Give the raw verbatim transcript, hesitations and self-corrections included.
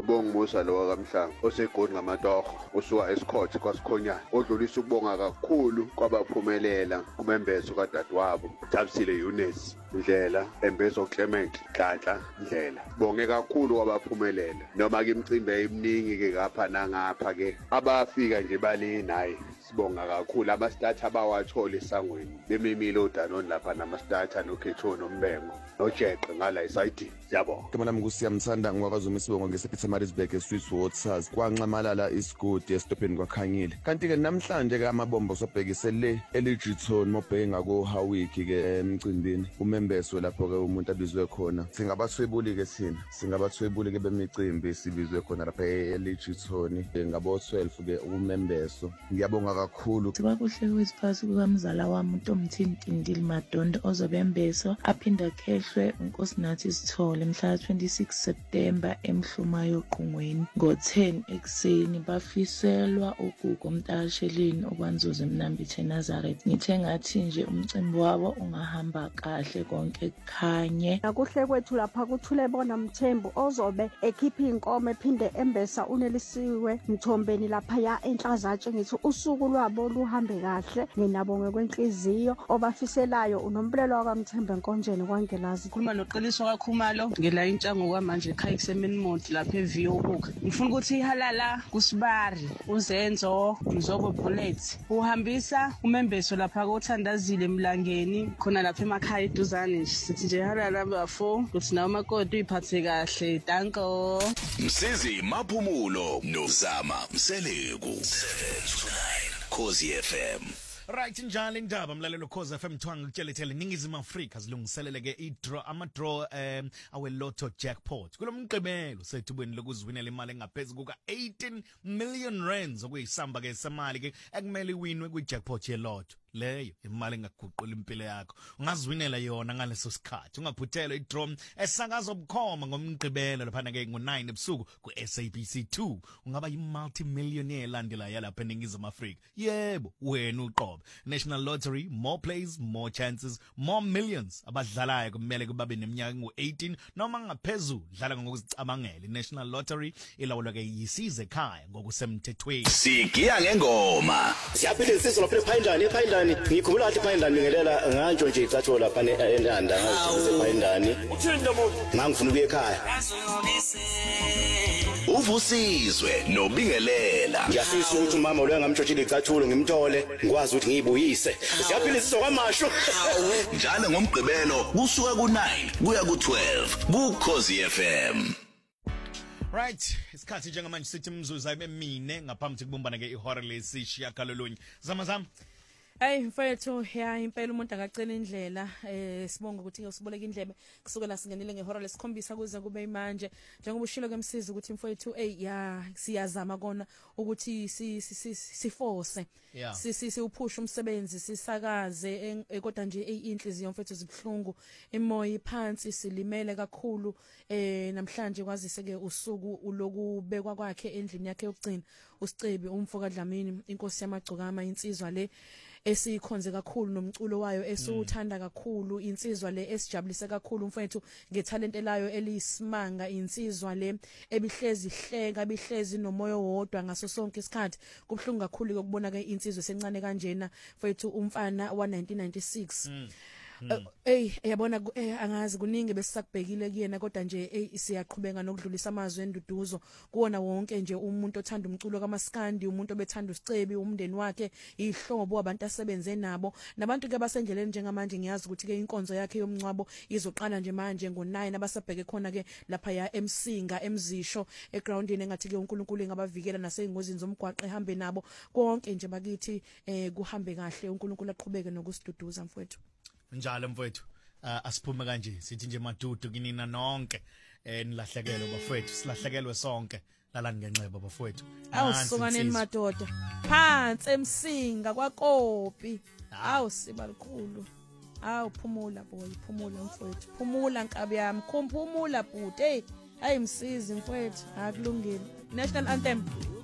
ubonga Musa lo kaMhlanga osegodi ngamatoho usuka eScourt kwaSikhonyana odlulisa ukubonga kakhulu kwabaphumelela kumembezo kadadewabo Thabisile Eunice Ndlela Embezo Clement Nhlanhla Ndlela. Bonge kakhulu kwabaphumelela noma ke imicimbi eminingi ke ngapha nangapha ke abafika nje bali naye. Sibonga kakhulu abastatha abawathola esangweni bemimile uDanoni lapha namastatha noKhetho noMbengo noJeqe ngala isayidi. Siyabonga. Igama lami nguSiyamthanda ngwakazuma Isibongo ngesePietermaritzburg eSwiss Waters kwanxamalala isigodi esitopeni kwaKhanyile. Kanti ke namhlanje ke amabombo sobhekise le Eligton mobheke ngako Hawiki ke emcimbini umembeso lapho ke umuntu abizwe khona. Singabathwebuli ke thina singabathwebuli ke bemicimbi sibizwe khona lapha eLigton ngabo twelve ke umembeso. Ngiyabonga kakhulu. Sibakuhle kwesiphathi kukamzala wami uNtomthini Ndili Madondo ozobembeso aphinda khehlwe uNkosinathi Sithole mhla twenty-six September emhluma yoqhungweni ngo ten ekseni bafiselwa ugugu Mntasheleni okwanzuza eMnambithe Nazareth. Ngithe ngathi nje umcimbi wabo ungahamba kahle konke khanye. Akuhle kwethu lapha kuthule bona Mthembu ozobe ekhipha inkomo ephinde embesa unelisiwe Mthombeni lapha ya enhlazatshe. Ngithi usuku lwabo luhambe kahle nginabonge kwenhliziyo obafiselayo unompulelo kaMthembu Enkonjeni kwaNgelazi. Khuluma noqiniso kaKhumalo ngela intshango kwamanje ekhaya kusemini mode lapha eView ubuka. Ngifuna ukuthi ihalala kuSibari uZenzo Mzobo Bullet uhambisa umembeso lapha koThandazile Emlangeni khona lapha emakhaya eduzane sithi nje halala bafo ukuthi nawo makoti uyiphathe kahle. Danko Msizi Maphumulo noZama Mseleku Khosi F M. Right njalo indaba mlalelo Khosi F M twanga kutshelethele Ningizimu Afrika zilungiselele ke i-draw ama draw um awe lotto jackpot kulomgqibelo sethubeni lokuzwinela imali engaphezulu kuka eighteen million rands okuyisamba ke semali ke ekumele iwinwe kwi jackpot ye lotto. Leyo imali engaguqula impilo yakho ungazwinela yona ngaleso sikhathi ungaphuthelwa i-draw esakazo bukhoma ngomgqibelo lapha ke ngo nine ebusuku ku S A B C two ungaba yi-multi-millionaire landela yalapha eNingizimu Afrika. Yebo wena uqobo National Lottery, more plays, more chances, more millions. Abadlalayo kumele kubabe neminyaka engu eighteen noma ngaphezulu. Dlala ngokuzicabangela. National Lottery ilawulwa ke yisize ekhaya ngokusemthethweni. Sigiya ngengoma. Siyaphila sisi lo phayindani ephayindani ngikhumbula athi phayindani ngelela ngantsho nje icatho lapha eNdanda ngathi phayindani. Uthini ndomuntu? Ngangifuna ukuya ekhaya. Uvusizwe nobingelela. Ngiyafisa ukuthi umama lo ngamtshotshile icathulo ngimthole ngikwazi ukuthi ngiyibuyise. Siyaphila sisi kwamasho. Njalo ngomgqibelo kusuka ku nine kuya ku twelve ku Khosi F M. Right, isikhathi njengamanje sithi mzuzu ayibe mine ngaphambi kokubumbana ke ihora lesishiya kalolunye. Zama zama. Hey mfethu ya impela umuntu akacela indlela eh sibonga ukuthi ke usiboleka indlebe kusukela singenile ngehora lesikhombisa kuze kube manje njengoba ushilo kemsizi ukuthi mfethu hey ya siyazama kona ukuthi si siforce si si uphusha umsebenzi sisakaze kodwa nje inhliziyo mfethu zibhlungu emoya iphansi silimele kakhulu eh namhlanje kwazise ke usuku ulokubekwa kwakhe endlini yakhe yokugcina uSicebi umfoka Dlamini inkosi yamagcokama insizwa le esikhonze kakhulu nomculo wayo esiuthanda kakhulu insizwa le esijabulise kakhulu mfethu ngetalente layo eliyisimanga insizwa le ebihlezi ihleka bihlezi nomoya wodwa ngaso sonke isikhathi kubhlungu kakhulu ukubona ke insizwe sencane kanjena mfethu umfana wa nineteen ninety-six. Hey yabona angazi kuningi besisakubhekile kuyena kodwa nje siyaqhubeka nokudlulisa amazwi enduduzo kuona wonke nje umuntu othanda umculo kaMaskandi umuntu obethanda uSicebi umndeni wakhe ihlobo abantu asebenze nabo nabantu ke basendleleni njengamanje ngiyazi ukuthi ke inkonzo yakhe yomncwabo izoqala nje manje ngo nine abasabheke khona ke lapha ya eMsinga eMzisho egroundini engathi ke uNkulunkulu engabavikela nasengozini zomgwaqo ehambe nabo konke nje bakithi eh kuhambe kahle uNkulunkulu aqhubeke nokusiduduza mfowethu. Njalo mfowethu asiphume kanje sithi nje madudu kinina nonke eh nilahlekelwe bafowethu silahlekelwe sonke lalani ngenxeba bafowethu awusukaneni madoda phansi eMsinga kwaKopi awu sibalikhulu awu phumula boy phumula mfowethu phumula nkabi yami khumphumula bhuti hey ayimsizi mfowethu akulungile national anthem.